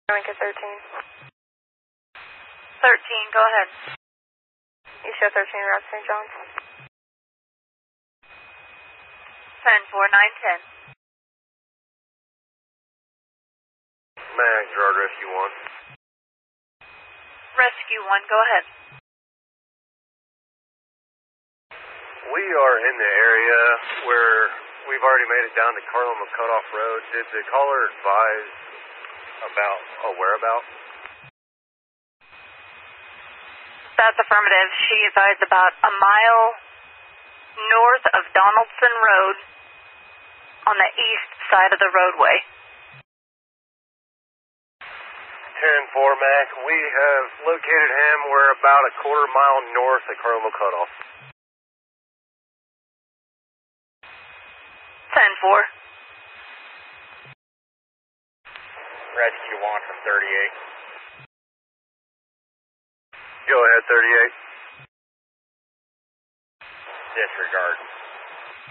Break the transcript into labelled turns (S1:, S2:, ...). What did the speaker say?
S1: Lincoln 13.
S2: 13, go ahead.
S1: You show 13 Route St. John's.
S2: 10-4, 910.
S3: Mag, Gerard Rescue 1.
S2: Rescue 1, go ahead.
S3: We are in the area where we've already made it down to Carlin Cutoff Road. Did the caller advise about a whereabout?
S2: That's affirmative. She advised about a mile north of Donaldson Road on the east side of the roadway.
S3: 10-4, Mac. We have located him. We're about a quarter mile north of Carlin Cutoff.
S2: 10-4.
S3: Rescue 1 from 38. Go ahead, 38. Disregard.